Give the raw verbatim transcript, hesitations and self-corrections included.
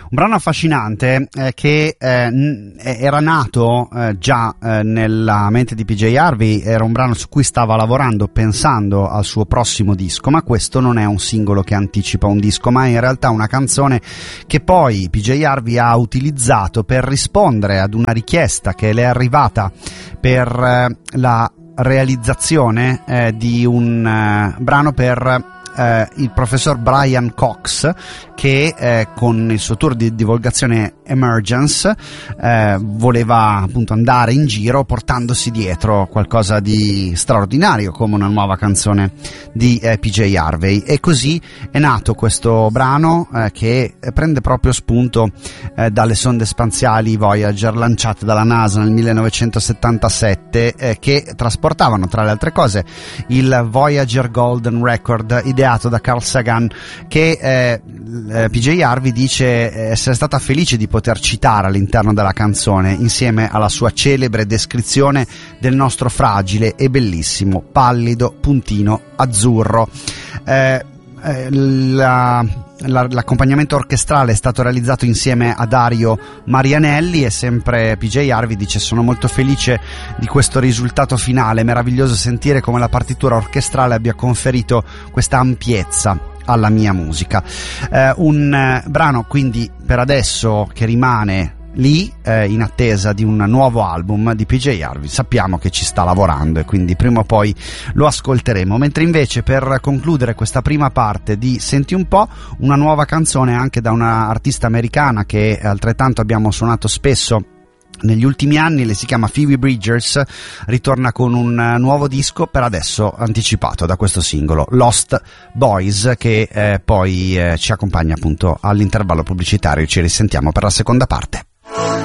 Un brano affascinante eh, che eh, n- era nato eh, già eh, nella mente di P J Harvey, era un brano su cui stava lavorando pensando al suo prossimo disco, ma questo non è un singolo che anticipa un disco, ma è in realtà una canzone che poi P J Harvey ha utilizzato per rispondere ad una richiesta che le è arrivata per eh, la realizzazione eh, di un eh, brano per eh, il professor Brian Cox, che eh, con il suo tour di divulgazione Emergence eh, voleva appunto andare in giro portandosi dietro qualcosa di straordinario come una nuova canzone di eh, P J Harvey, e così è nato questo brano eh, che prende proprio spunto eh, dalle sonde spaziali Voyager lanciate dalla NASA nel millenovecentosettantasette, eh, che trasportavano tra le altre cose il Voyager Golden Record ideato da Carl Sagan, che eh, P J Harvey dice essere stata felice di poter citare all'interno della canzone, insieme alla sua celebre descrizione del nostro fragile e bellissimo pallido puntino azzurro. Eh, eh, la, la, l'accompagnamento orchestrale è stato realizzato insieme a Dario Marianelli, e sempre P J Harvey dice: sono molto felice di questo risultato finale, meraviglioso sentire come la partitura orchestrale abbia conferito questa ampiezza alla mia musica. Eh, un eh, brano quindi per adesso che rimane lì eh, in attesa di un nuovo album di P J Harvey. Sappiamo che ci sta lavorando e quindi prima o poi lo ascolteremo, mentre invece per concludere questa prima parte di Senti un po', una nuova canzone anche da una artista americana che altrettanto abbiamo suonato spesso negli ultimi anni. Le si chiama Phoebe Bridgers, ritorna con un nuovo disco, per adesso anticipato da questo singolo Lost Boys, che eh, poi eh, ci accompagna appunto all'intervallo pubblicitario. Ci risentiamo per la seconda parte.